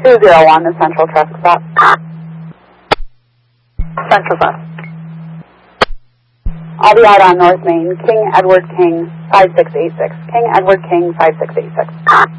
201 is Central Traffic Stop. Central Bus. I'll be out on North Main, King Edward King 5686. King Edward King 5686.